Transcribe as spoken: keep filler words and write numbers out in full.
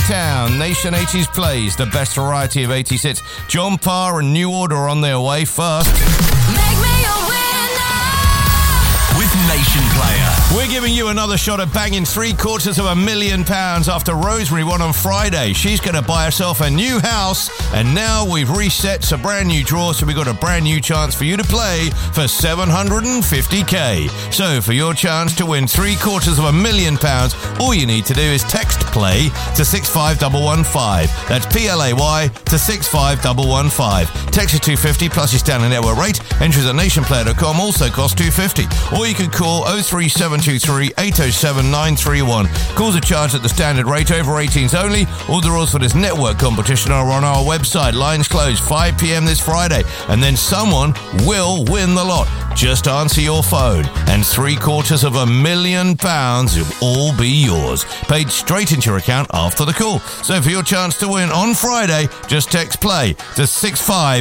Motown, Nation eighties plays, the best variety of eighties hits. John Parr and New Order on their way first. Make me a winner with Nation Player. We're giving you another shot at banging three quarters of a million pounds after Rosemary won on Friday. She's going to buy herself a new house, and now we've reset. It's a brand new draw, so we've got a brand new chance for you to play for seven hundred fifty k. So for your chance to win three quarters of a million pounds, all you need to do is text PLAY to six five one one five. That's P L A Y to six five one one five. Text is two hundred fifty plus your standard network rate. Entries at nation player dot com also cost two hundred fifty. Or you can call oh three seven two three eight oh seven nine three one. Calls are charged at the standard rate, over eighteens only. All the rules for this network competition are on our website. Lines closed five p.m. this Friday, and then someone will win the lot. Just answer your phone, and three quarters of a million pounds will all be yours, paid straight into your account after the call. So for your chance to win on Friday, just text PLAY to six five